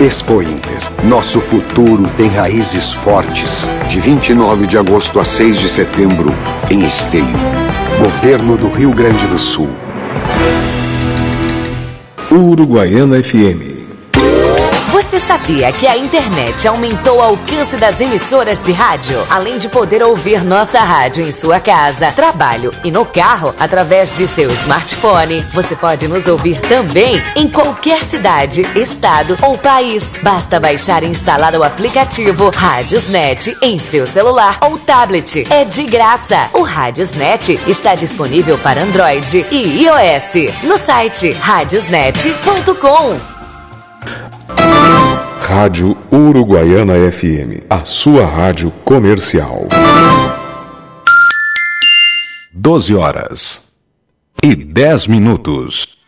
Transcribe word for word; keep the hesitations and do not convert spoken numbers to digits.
Expo Inter. Nosso futuro tem raízes fortes. De vinte e nove de agosto a seis de setembro, em Esteio. Governo do Rio Grande do Sul. Uruguaiana F M. Você sabia que a internet aumentou o alcance das emissoras de rádio? Além de poder ouvir nossa rádio em sua casa, trabalho e no carro, através de seu smartphone, você pode nos ouvir também em qualquer cidade, estado ou país. Basta baixar e instalar o aplicativo Radiosnet em seu celular ou tablet. É de graça. O Radiosnet está disponível para Android e iOS no site radiosnet ponto com. Rádio Uruguaiana F M, a sua rádio comercial. doze horas e dez minutos.